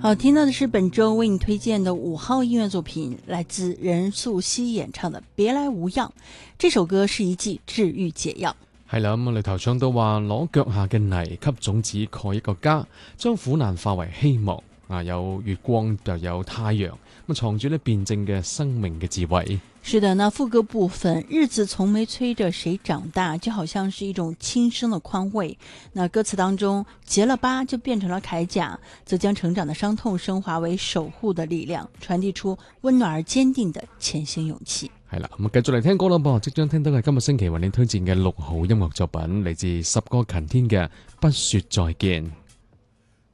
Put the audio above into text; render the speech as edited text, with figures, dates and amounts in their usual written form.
好，聽到的是本周為你推薦的5號音樂作品，來自任素汐演唱的《別來無恙》。這首歌是一劑治癒解藥。 係啦，咁裏頭唱到話攞腳下嘅泥給種子蓋一個家，將苦難化為希望。有月光又有太陽，咁藏住呢辯證嘅生命嘅智慧。 是的，那副歌部分，日子從沒催着誰長大，就好像是一種輕聲的寬慰。那歌詞當中，結了疤就變成了鎧甲，則將成長的傷痛升華為守護的力量，傳遞出溫暖而堅定的前行勇氣。 係啦，咁繼續嚟聽歌啦噃，即將聽到嘅今日星期為你推薦嘅6號音樂作品，嚟自十個勤天嘅《不說再見》。